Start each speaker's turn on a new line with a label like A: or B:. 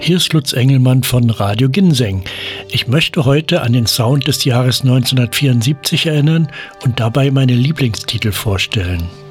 A: Hier ist Lutz Engelmann von Radio Ginseng. Ich möchte heute an den Sound des Jahres 1974 erinnern und dabei meine Lieblingstitel vorstellen.